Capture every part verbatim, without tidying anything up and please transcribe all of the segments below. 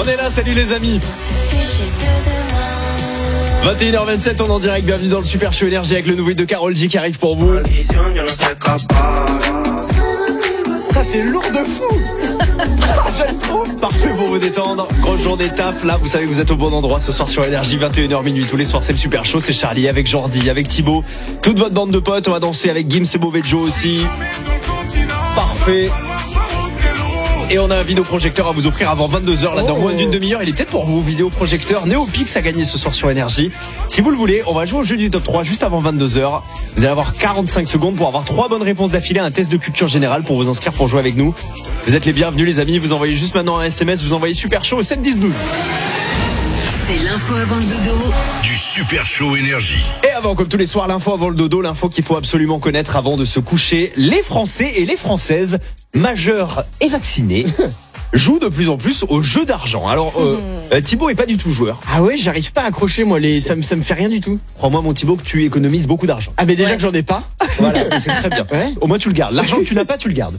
est là, salut les amis. vingt et une heures vingt-sept, on est en direct, bienvenue dans le Super Show Énergie avec le nouveau hit de Karol G qui arrive pour vous. Ça c'est lourd de fou. J'aime trop. Parfait pour vous détendre. Grosse journée taf. Là, vous savez que vous êtes au bon endroit ce soir sur Énergie. vingt et une heures minuit. Tous les soirs, c'est le Super Show. C'est Charlie avec Jordi, avec Thibaut. Toute votre bande de potes. On va danser avec Gims et Mauvais Joe aussi. Parfait. Et on a un vidéoprojecteur à vous offrir avant vingt-deux heures, là dans oh. moins d'une demi-heure. Il est peut-être pour vous, vidéoprojecteur Néopix à gagner ce soir sur Énergie. Si vous le voulez, on va jouer au jeu du top trois juste avant vingt-deux heures. Vous allez avoir quarante-cinq secondes pour avoir trois bonnes réponses d'affilée à un test de culture générale pour vous inscrire pour jouer avec nous. Vous êtes les bienvenus les amis, vous envoyez juste maintenant un S M S, vous envoyez Super Show au sept dix douze. C'est l'info avant le dodo du Super Show Énergie. Et avant, comme tous les soirs, l'info avant le dodo, l'info qu'il faut absolument connaître avant de se coucher. Les Français et les Françaises, majeurs et vaccinés, jouent de plus en plus aux jeux d'argent. Alors, euh, Thibaut est pas du tout joueur. Ah ouais, j'arrive pas à accrocher moi, les... ça, me, ça me fait rien du tout. Crois-moi mon Thibaut que tu économises beaucoup d'argent. Ah mais déjà ouais. que j'en ai pas. Voilà, c'est très bien. Ouais. Au moins tu le gardes. L'argent que tu n'as pas, tu le gardes.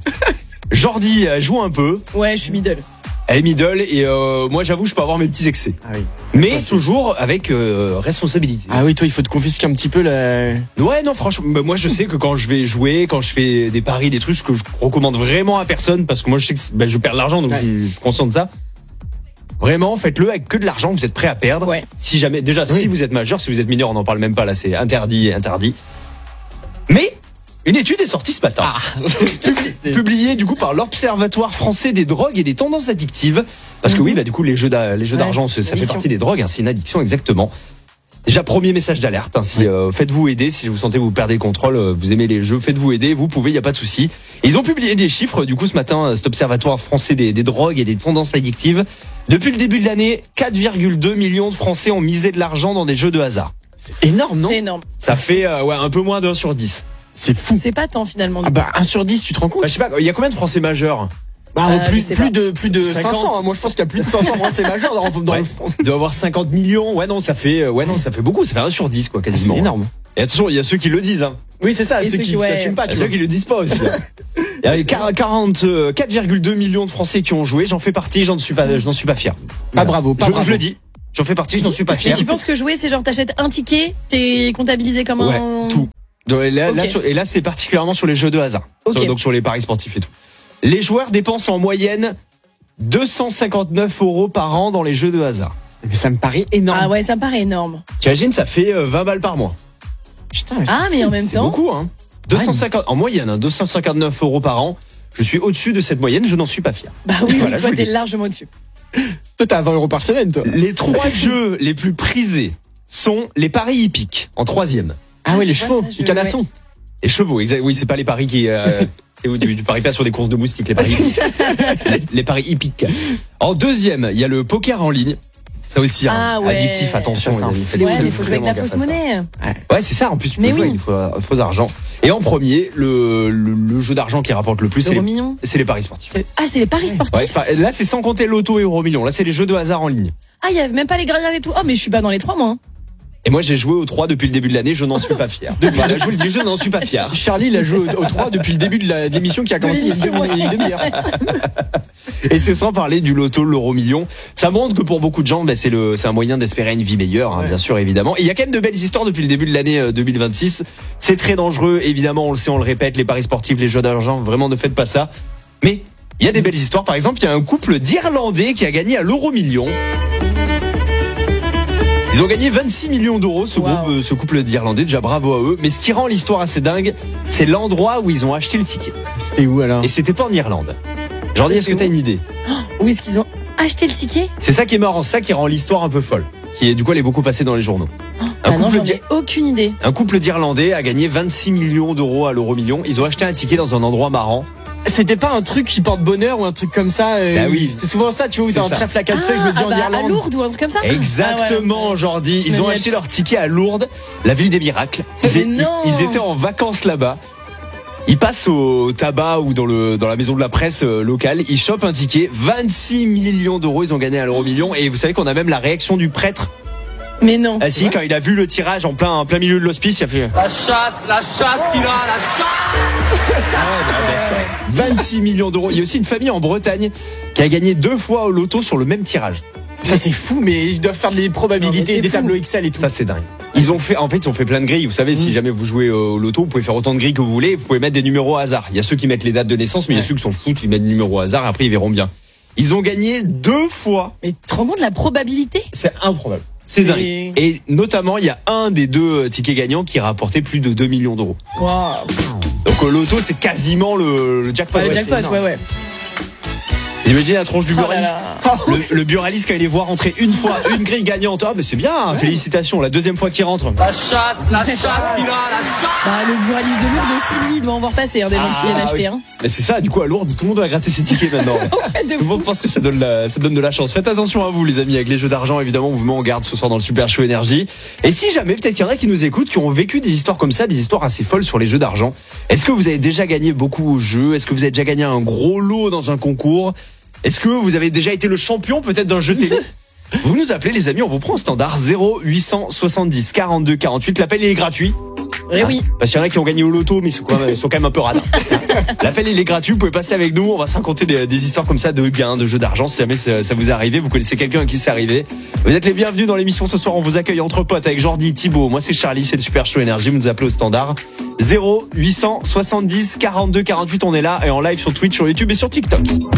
Jordi joue un peu. Ouais, je suis middle. Elle est middle et euh, moi j'avoue je peux avoir mes petits excès. Ah oui. Mais toi, toujours avec euh, responsabilité. Ah oui, toi il faut te confisquer un petit peu la... Ouais non franchement, bah, moi je sais que quand je vais jouer, quand je fais des paris, des trucs, ce que je recommande vraiment à personne, parce que moi je sais que bah, je perds de l'argent donc ouais. je suis conscient de ça. Vraiment faites-le avec que de l'argent, vous êtes prêt à perdre. Ouais. Si jamais, déjà oui. si vous êtes majeur, si vous êtes mineur on n'en parle même pas là, c'est interdit, interdit. Mais... une étude est sortie ce matin, ah. publiée du coup par l'Observatoire français des drogues et des tendances addictives. Parce que mm-hmm. oui, bah du coup les jeux d'a- les jeux ouais, d'argent, ça fait partie des drogues, hein, c'est une addiction exactement. Déjà premier message d'alerte, hein, si, euh, faites-vous aider, si vous sentez que vous perdez le contrôle, euh, vous aimez les jeux, faites-vous aider, vous pouvez, il y a pas de souci. Et ils ont publié des chiffres du coup ce matin, cet Observatoire français des, des drogues et des tendances addictives. Depuis le début de l'année, quatre virgule deux millions de Français ont misé de l'argent dans des jeux de hasard. C'est énorme, non ? C'est énorme. Ça fait euh, ouais un peu moins d'un sur dix. C'est fou. C'est pas tant finalement. Ah bah un sur dix, tu te rends compte ? Bah, je sais pas, il y a combien de Français majeurs ? Bah, euh, plus, plus de plus de cinquante. cinq cents. Hein. Moi je pense qu'il y a plus de cinq cents Français majeurs dans, dans ouais. le front. Il doit avoir cinquante millions. Ouais non, ça fait ouais non, ça fait beaucoup, ça fait un sur dix quoi quasiment. C'est énorme. Et attention, il y a ceux qui le disent hein. Oui, c'est ça, et ceux, ceux qui ouais. n'assument pas, tu ceux qui le disent pas aussi. Il y a quarante, quatre virgule deux millions de Français qui ont joué, j'en fais partie, j'en suis pas je n'en suis pas fier. Pas bravo, pas je, bravo. je le dis. J'en fais partie, je n'en suis pas fier. Et tu penses que jouer c'est genre t'achètes un ticket, t'es comptabilisé comme ouais, un tout. Et là, okay. là, sur, et là, c'est particulièrement sur les jeux de hasard. Okay. Sur, donc sur les paris sportifs et tout. Les joueurs dépensent en moyenne deux cent cinquante-neuf euros par an dans les jeux de hasard. Mais ça me paraît énorme. Ah ouais, ça me paraît énorme. Tu imagines, ça fait vingt balles par mois. Putain, mais ah, mais en même c'est temps. beaucoup, hein. deux cent cinquante, en moyenne, hein, deux cent cinquante-neuf euros par an. Je suis au-dessus de cette moyenne, je n'en suis pas fier. Bah oui, voilà, oui toi t'es largement au-dessus. Toi, t'as vingt euros par semaine, toi. Les trois jeux les plus prisés sont les paris hippiques, en troisième. Ah, ah oui, les chevaux, ça, je... les canassons. Ouais. Les chevaux, exact. Oui, c'est pas les paris qui. Euh, du, du paris pas sur des courses de moustiques, les paris hippiques. les, les paris hippiques. En deuxième, il y a le poker en ligne. Ça aussi, ah hein, ouais. addictif, attention. Ça, il ouais, mais il faut jouer avec la fausse monnaie. Ouais, ouais c'est ça. En plus, tu mais peux oui. jouer avec faux, faux argent. Et en premier, le, le, le jeu d'argent qui rapporte le plus, c'est les, c'est les paris sportifs. C'est... Ah, c'est les paris sportifs. Ouais, là, c'est sans compter l'auto et euro million. Là, c'est les jeux de hasard en ligne. Ah, il y avait même pas les gradients et tout. Oh, mais je suis pas dans les trois, moi. Et moi, j'ai joué au trois depuis le début de l'année, je n'en suis pas fier. Depuis là, je vous le dis, je n'en suis pas fier. Charlie, il a joué au trois depuis le début de la, de l'émission qui a commencé il y a une demi-heure. Et c'est sans parler du loto, l'euro million. Ça montre que pour beaucoup de gens, ben, c'est, le, c'est un moyen d'espérer une vie meilleure, hein, ouais. bien sûr, évidemment. Et il y a quand même de belles histoires depuis le début de l'année deux mille vingt-six. C'est très dangereux, évidemment, on le sait, on le répète, les paris sportifs, les jeux d'argent, vraiment ne faites pas ça. Mais il y a des belles histoires. Par exemple, il y a un couple d'Irlandais qui a gagné à l'euro million. Ils ont gagné vingt-six millions d'euros, ce, wow. groupe, ce couple d'Irlandais, déjà bravo à eux. Mais ce qui rend l'histoire assez dingue, c'est l'endroit où ils ont acheté le ticket. C'était où alors ? Et c'était pas en Irlande. Jordi, est-ce que t'as une idée ? Oh, où est-ce qu'ils ont acheté le ticket ? C'est ça qui est marrant, c'est ça qui rend l'histoire un peu folle. Qui est, du coup, elle est beaucoup passée dans les journaux. Oh, un, ah couple non, j'en ai aucune idée. Un couple d'Irlandais a gagné vingt-six millions d'euros à l'euro million. Ils ont acheté un ticket dans un endroit marrant. C'était pas un truc qui porte bonheur ou un truc comme ça euh, bah oui. C'est souvent ça, tu vois, où t'as un trèfle à quatre feuilles, je me dis ah en bah, Irlande. À Lourdes ou un truc comme ça. Exactement, ah ouais. Jordi. Ils ont acheté leur ticket à Lourdes, la ville des miracles. Ils, Mais é- non. ils, ils étaient en vacances là-bas. Ils passent au tabac ou dans, le, dans la maison de la presse euh, locale. Ils chopent un ticket. vingt-six millions d'euros, ils ont gagné à l'euro million. Et vous savez qu'on a même la réaction du prêtre. Mais non. Ah si, ouais. Quand il a vu le tirage en plein, en plein milieu de l'hospice, il a fait... La chatte, la chatte qu'il a, la chatte. Ah ouais, bah, bah, vingt-six millions d'euros. Il y a aussi une famille en Bretagne qui a gagné deux fois au loto sur le même tirage. Ça c'est fou, mais ils doivent faire des Non, mais probabilités, c'est des fou. tableaux Excel et tout. Ça c'est dingue. Ils ont fait, en fait, ils ont fait plein de grilles. Vous savez, si jamais vous jouez au loto, vous pouvez faire autant de grilles que vous voulez. Vous pouvez mettre des numéros au hasard. Il y a ceux qui mettent les dates de naissance, mais il y a Ouais. ceux qui s'en foutent, ils mettent des numéros au hasard. Après, ils verront bien. Ils ont gagné deux fois. Mais tu te rends compte de la probabilité? C'est improbable. C'est C'est- dingue. Et notamment, il y a un des deux euh, tickets gagnants qui rapportait plus de deux millions d'euros. Wow. Donc au loto, c'est quasiment le, le jackpot. Ouais, le Ouais, jackpot, c'est énorme. ouais, ouais. Vous imaginez la tronche du Oh là buraliste là. le, le buraliste quand il les voit rentrer une fois, une grille gagnante. Ah, mais c'est bien, hein, félicitations. La deuxième fois qu'il rentre. La chatte, la chatte qu'il a, la chatte. Bah, le buraliste de Lourdes aussi, lui, il doit en voir passer, hein, des gens Ah, qui viennent acheter. oui. Hein. Mais c'est ça, du coup, à Lourdes, tout le monde va gratter ses tickets maintenant. Ouais, de Tout le fou. monde pense que ça donne, la, ça donne de la chance. Faites attention à vous, les amis, avec les jeux d'argent. Évidemment, on vous met en garde ce soir dans le Super Show Énergie. Et si jamais, peut-être qu'il y en a qui nous écoutent, qui ont vécu des histoires comme ça, des histoires assez folles sur les jeux d'argent. Est-ce que vous avez déjà gagné beaucoup au jeu? Est-ce que vous avez déjà gagné un gros lot dans un concours? Est-ce que vous avez déjà été le champion peut-être d'un jeu télé? Vous nous appelez, les amis, on vous prend au standard zéro huit cent soixante-dix quarante-deux quarante-huit. L'appel il est gratuit. Eh oui. Parce qu'il y en a qui ont gagné au loto, mais ils sont quand même, ils sont quand même un peu radins. L'appel il est gratuit, vous pouvez passer avec nous, on va se raconter des, des histoires comme ça de gains, de jeux d'argent, si jamais ça, ça vous est arrivé, vous connaissez quelqu'un à qui c'est arrivé. Vous êtes les bienvenus dans l'émission ce soir, on vous accueille entre potes avec Jordi, Thibaut, moi c'est Charlie, c'est le Super Show Énergie, vous nous appelez au standard zéro huit cent soixante-dix quarante-deux quarante-huit, on est là et en live sur Twitch, sur YouTube et sur TikTok.